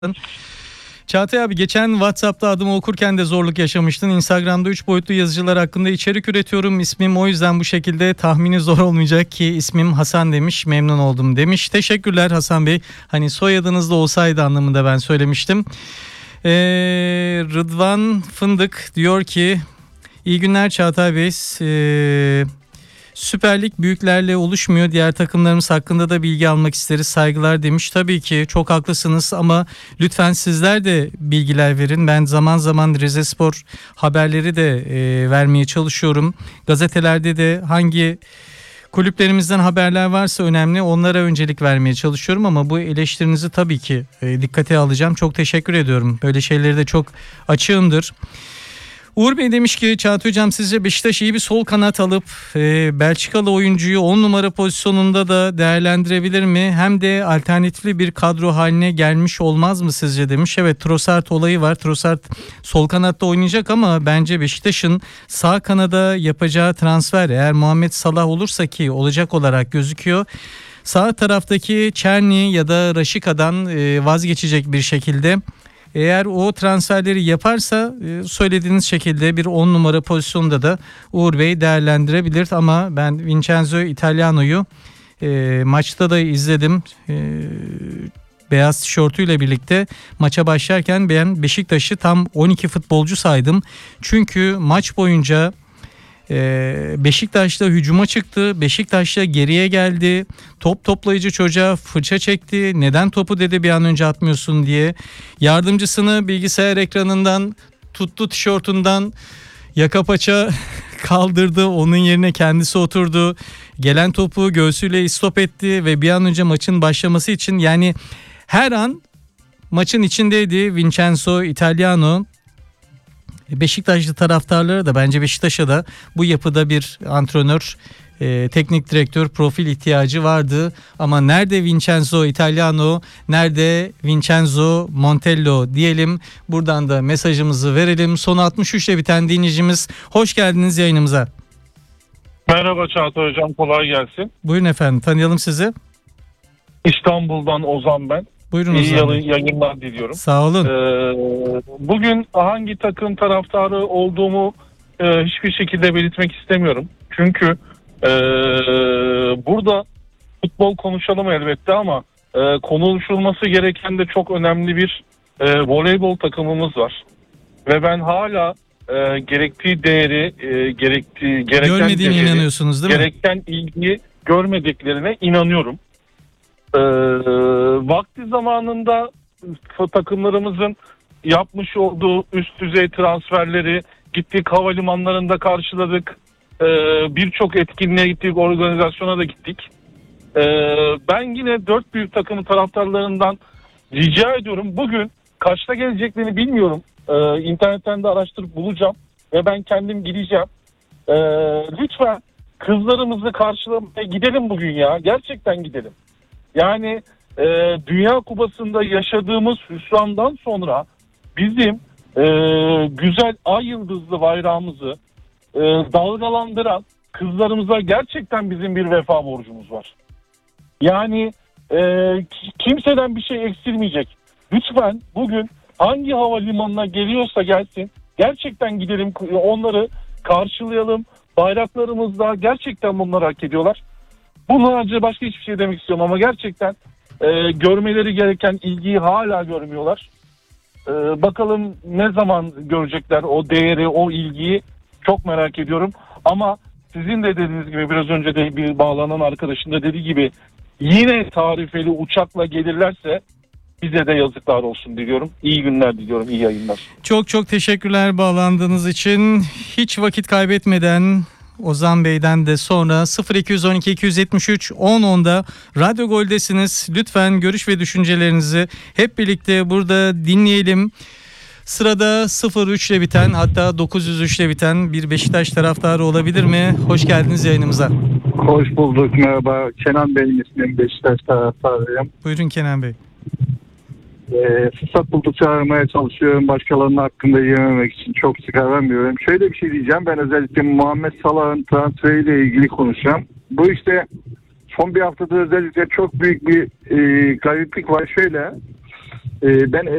Çağatay abi, geçen WhatsApp'ta adımı okurken de zorluk yaşamıştın. Instagram'da 3 boyutlu yazıcılar hakkında içerik üretiyorum. İsmim o yüzden bu şekilde, tahmini zor olmayacak ki ismim Hasan demiş. Memnun oldum demiş. Teşekkürler Hasan Bey. Hani soyadınız da olsaydı anlamında ben söylemiştim. Rıdvan Fındık diyor ki iyi günler Çağatay Bey. Süper Lig büyüklerle oluşmuyor. Diğer takımlarımız hakkında da bilgi almak isteriz. Saygılar demiş. Tabii ki çok haklısınız ama lütfen sizler de bilgiler verin. Ben zaman zaman Rizespor haberleri de vermeye çalışıyorum. Gazetelerde de hangi kulüplerimizden haberler varsa önemli, onlara öncelik vermeye çalışıyorum ama bu eleştirinizi tabii ki dikkate alacağım. Çok teşekkür ediyorum. Böyle şeyleri de çok açığımdır. Uğur Bey demiş ki Çağatay Hocam, sizce Beşiktaş iyi bir sol kanat alıp Belçikalı oyuncuyu 10 numara pozisyonunda da değerlendirebilir mi? Hem de alternatifli bir kadro haline gelmiş olmaz mı sizce demiş. Evet, Trossard olayı var. Trossard sol kanatta oynayacak ama bence Beşiktaş'ın sağ kanada yapacağı transfer, eğer Muhammed Salah olursa ki olacak olarak gözüküyor, sağ taraftaki Çerni ya da Raşika'dan vazgeçecek bir şekilde. Eğer o transferleri yaparsa söylediğiniz şekilde bir 10 numara pozisyonda da Uğur Bey değerlendirebilir. Ama ben Vincenzo Italiano'yu maçta da izledim. Beyaz tişörtüyle birlikte maça başlarken ben Beşiktaş'ı tam 12 futbolcu saydım. Çünkü maç boyunca Beşiktaş'ta hücuma çıktı. Beşiktaş'ta geriye geldi. Top toplayıcı çocuğa fırça çekti. Neden topu dedi bir an önce atmıyorsun diye. Yardımcısını bilgisayar ekranından tuttu, tişörtünden yaka paça kaldırdı. Onun yerine kendisi oturdu. Gelen topu göğsüyle istop etti ve bir an önce maçın başlaması için, yani her an maçın içindeydi Vincenzo Italiano. Beşiktaşlı taraftarlara da, bence Beşiktaş'a da bu yapıda bir antrenör, teknik direktör profil ihtiyacı vardı. Ama nerede Vincenzo Italiano, nerede Vincenzo Montella diyelim. Buradan da mesajımızı verelim. Sonu 63 ile biten dinleyicimiz, hoş geldiniz yayınımıza. Merhaba Çağatay Hocam, kolay gelsin. Buyurun efendim, tanıyalım sizi. İstanbul'dan Ozan ben. Buyurun İyi Ozan Bey. yayınlar diliyorum. Sağ olun. Bugün hangi takım taraftarı olduğumu hiçbir şekilde belirtmek istemiyorum. Çünkü burada futbol konuşalım elbette ama konuşulması gereken de çok önemli bir voleybol takımımız var. Ve ben hala gerektiği değeri, gereken Görmediğine değeri, inanıyorsunuz değil mi? gereken ilgiyi görmediklerine inanıyorum. Vakti zamanında takımlarımızın yapmış olduğu üst düzey transferleri gittik, havalimanlarında karşıladık, birçok etkinliğe gittik, organizasyona da gittik. Ben yine dört büyük takımın taraftarlarından rica ediyorum, bugün kaçta geleceklerini bilmiyorum, internetten de araştırıp bulacağım ve ben kendim gideceğim. Lütfen kızlarımızı karşılamaya gidelim bugün ya, gerçekten gidelim. Yani Dünya Kupası'nda yaşadığımız hüsrandan sonra bizim güzel ay yıldızlı bayrağımızı dalgalandıran kızlarımıza gerçekten bizim bir vefa borcumuz var. Yani kimseden bir şey eksilmeyecek. Lütfen bugün hangi havalimanına geliyorsa gelsin, gerçekten gidelim, onları karşılayalım. Bayraklarımızla gerçekten bunları hak ediyorlar. Bunun haricinde başka hiçbir şey demek istiyorum ama gerçekten görmeleri gereken ilgiyi hala görmüyorlar. Bakalım ne zaman görecekler o değeri, o ilgiyi, çok merak ediyorum. Ama sizin de dediğiniz gibi, biraz önce de bir bağlanan arkadaşın da dediği gibi, yine tarifeli uçakla gelirlerse bize de yazıklar olsun diliyorum. İyi günler diliyorum, iyi yayınlar. Çok çok teşekkürler bağlandığınız için. Hiç vakit kaybetmeden Ozan Bey'den de sonra 0212 273 1010'da Radyo Gol'desiniz. Lütfen görüş ve düşüncelerinizi hep birlikte burada dinleyelim. Sırada 03 ile biten, hatta 903 ile biten bir Beşiktaş taraftarı olabilir mi? Hoş geldiniz yayınımıza. Hoş bulduk, merhaba. Kenan benim ismim, Beşiktaş taraftarıyım. Buyurun Kenan Bey. Fırsat buldukça aramaya çalışıyorum. Başkalarının hakkında yememek için çok sık aramıyorum. Şöyle bir şey diyeceğim. Ben özellikle Muhammed Salah'ın transferiyle ilgili konuşacağım. Bu işte son bir haftadır özellikle çok büyük bir gariplik var. Şöyle, Ben